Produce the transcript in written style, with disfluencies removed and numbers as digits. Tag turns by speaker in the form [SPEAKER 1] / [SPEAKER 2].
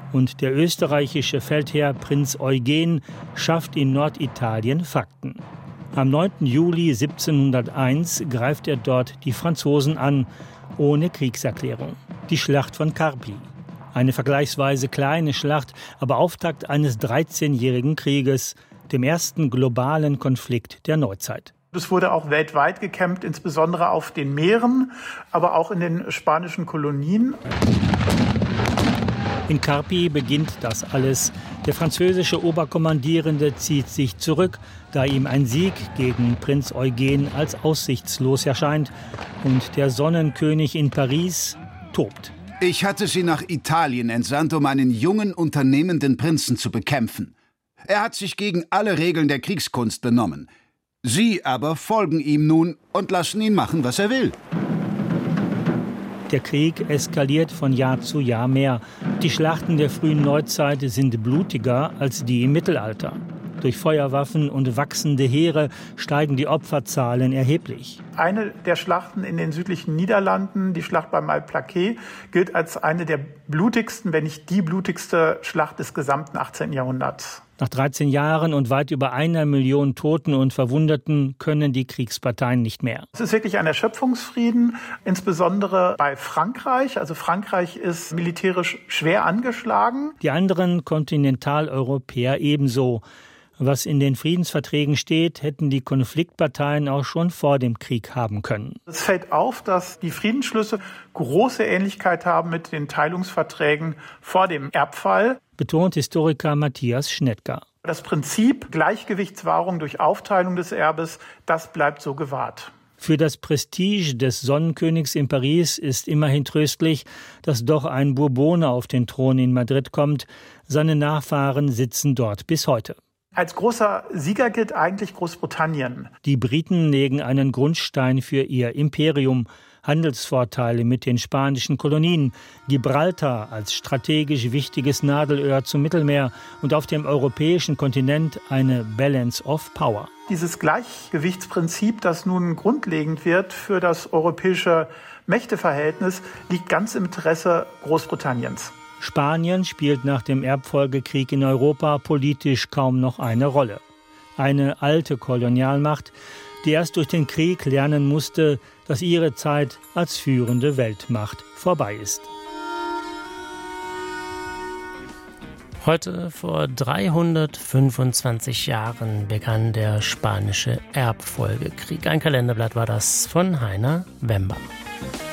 [SPEAKER 1] und der österreichische Feldherr Prinz Eugen schafft in Norditalien Fakten. Am 9. Juli 1701 greift er dort die Franzosen an, ohne Kriegserklärung. Die Schlacht von Carpi. Eine vergleichsweise kleine Schlacht, aber Auftakt eines 13-jährigen Krieges, dem ersten globalen Konflikt der Neuzeit.
[SPEAKER 2] Es wurde auch weltweit gekämpft, insbesondere auf den Meeren, aber auch in den spanischen Kolonien.
[SPEAKER 1] In Carpi beginnt das alles. Der französische Oberkommandierende zieht sich zurück, da ihm ein Sieg gegen Prinz Eugen als aussichtslos erscheint. Und der Sonnenkönig in Paris tobt.
[SPEAKER 3] Ich hatte sie nach Italien entsandt, um einen jungen, unternehmenden Prinzen zu bekämpfen. Er hat sich gegen alle Regeln der Kriegskunst benommen. Sie aber folgen ihm nun und lassen ihn machen, was er will.
[SPEAKER 1] Der Krieg eskaliert von Jahr zu Jahr mehr. Die Schlachten der frühen Neuzeit sind blutiger als die im Mittelalter. Durch Feuerwaffen und wachsende Heere steigen die Opferzahlen erheblich.
[SPEAKER 2] Eine der Schlachten in den südlichen Niederlanden, die Schlacht bei Malplaquet, gilt als eine der blutigsten, wenn nicht die blutigste Schlacht des gesamten 18. Jahrhunderts.
[SPEAKER 1] Nach 13 Jahren und weit über 1 Million Toten und Verwundeten können die Kriegsparteien nicht mehr.
[SPEAKER 2] Es ist wirklich ein Erschöpfungsfrieden, insbesondere bei Frankreich. Also Frankreich ist militärisch schwer angeschlagen.
[SPEAKER 1] Die anderen Kontinentaleuropäer ebenso. Was in den Friedensverträgen steht, hätten die Konfliktparteien auch schon vor dem Krieg haben können.
[SPEAKER 2] Es fällt auf, dass die Friedensschlüsse große Ähnlichkeit haben mit den Teilungsverträgen vor dem Erbfall,
[SPEAKER 1] betont Historiker Matthias Schnettger.
[SPEAKER 2] Das Prinzip Gleichgewichtswahrung durch Aufteilung des Erbes, das bleibt so gewahrt.
[SPEAKER 1] Für das Prestige des Sonnenkönigs in Paris ist immerhin tröstlich, dass doch ein Bourbone auf den Thron in Madrid kommt. Seine Nachfahren sitzen dort bis heute.
[SPEAKER 2] Als großer Sieger gilt eigentlich Großbritannien.
[SPEAKER 1] Die Briten legen einen Grundstein für ihr Imperium. Handelsvorteile mit den spanischen Kolonien, Gibraltar als strategisch wichtiges Nadelöhr zum Mittelmeer und auf dem europäischen Kontinent eine Balance of Power.
[SPEAKER 2] Dieses Gleichgewichtsprinzip, das nun grundlegend wird für das europäische Mächteverhältnis, liegt ganz im Interesse Großbritanniens.
[SPEAKER 1] Spanien spielt nach dem Erbfolgekrieg in Europa politisch kaum noch eine Rolle. Eine alte Kolonialmacht, die erst durch den Krieg lernen musste, dass ihre Zeit als führende Weltmacht vorbei ist.
[SPEAKER 4] Heute vor 325 Jahren begann der spanische Erbfolgekrieg. Ein Kalenderblatt war das von Heiner Wember.